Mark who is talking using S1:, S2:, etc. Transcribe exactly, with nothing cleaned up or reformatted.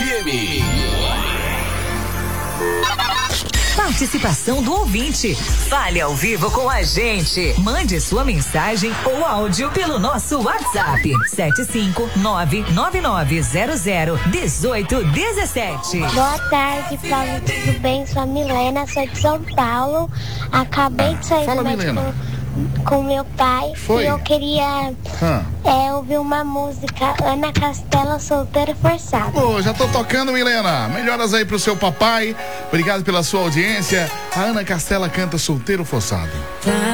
S1: M.
S2: Participação do ouvinte. Fale ao vivo com a gente. Mande sua mensagem ou áudio pelo nosso WhatsApp. sete cinco nove nove nove zero zero um oito um sete.
S3: Boa tarde, Paulo. Tudo bem? Sou a Milena, sou de São Paulo. Acabei de sair
S4: Fala,
S3: do médico
S4: Milena.
S3: com meu pai.
S4: Foi?
S3: E eu queria
S4: Hã.
S3: é, ouvir uma música, Ana Castela, Solteiro Forçado.
S4: Pô, já tô tocando, Milena. Melhoras aí pro seu papai. Obrigado pela sua audiência. A Ana Castela canta Solteiro Forçado.